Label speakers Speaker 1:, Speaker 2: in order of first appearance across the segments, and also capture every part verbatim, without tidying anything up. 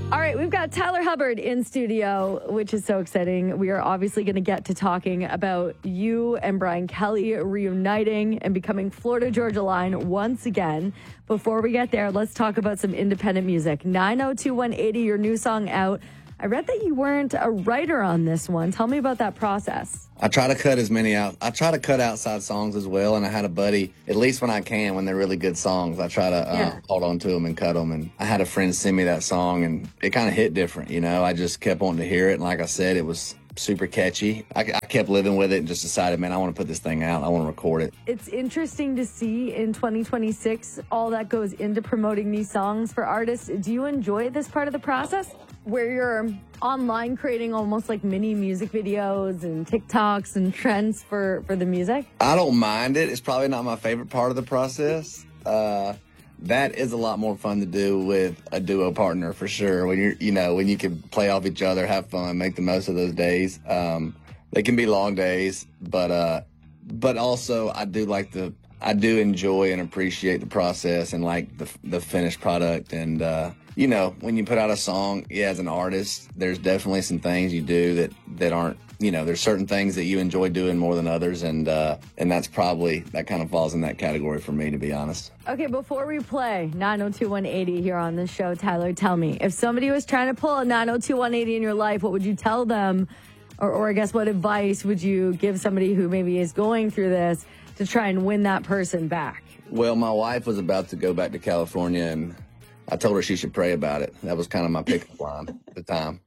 Speaker 1: All right, we've got Tyler Hubbard in studio, which is so exciting. We are obviously going to get to talking about you and Brian Kelly reuniting and becoming Florida Georgia Line once again. Before we get there, let's talk about some independent music. nine oh two one eight oh, your new song out. I read that you weren't a writer on this one. Tell me about that process.
Speaker 2: I try to cut as many out. I try to cut outside songs as well. And I had a buddy, at least when I can, when they're really good songs, I try to uh, yeah. hold on to them and cut them. And I had a friend send me that song, and it kind of hit different. You know, I just kept wanting to hear it. And like I said, it was super catchy. I, I kept living with it and just decided, man, I want to put this thing out. I want to record it.
Speaker 1: It's interesting to see in twenty twenty-six all that goes into promoting these songs for artists. Do you enjoy this part of the process where you're online creating almost like mini music videos and TikToks and trends for, for the music?
Speaker 2: I don't mind it. It's probably not my favorite part of the process. Uh, that is a lot more fun to do with a duo partner for sure. When you're, you know, when you can play off each other, have fun, make the most of those days. Um, they can be long days, but, uh, but also I do like the, I do enjoy and appreciate the process and like the, the finished product. And, uh, you know, when you put out a song, yeah, as an artist, there's definitely some things you do that, that aren't, you know, there's certain things that you enjoy doing more than others. And, uh, and that's probably, that kind of falls in that category for me, to be honest.
Speaker 1: Okay, before we play nine oh two one eight oh here on this show, Tyler, tell me, if somebody was trying to pull a nine oh two one eight oh in your life, what would you tell them? Or, or I guess what advice would you give somebody who maybe is going through this to try and win that person back?
Speaker 2: Well, my wife was about to go back to California, and I told her she should pray about it. That was kind of my pickup line at the time.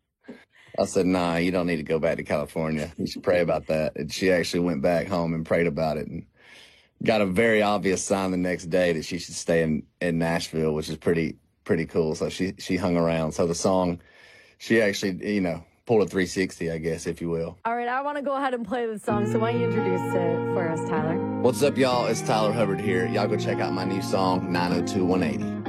Speaker 2: I said, nah, you don't need to go back to California. You should pray about that. And she actually went back home and prayed about it and got a very obvious sign the next day that she should stay in, in Nashville, which is pretty, pretty cool. So she, she hung around. So the song, she actually, you know, pulled a three sixty, I guess, if you will.
Speaker 1: All right, I want to go ahead and play the song. So why don't you introduce it for us, Tyler?
Speaker 2: What's up, y'all? It's Tyler Hubbard here. Y'all go check out my new song, nine oh two one eight oh.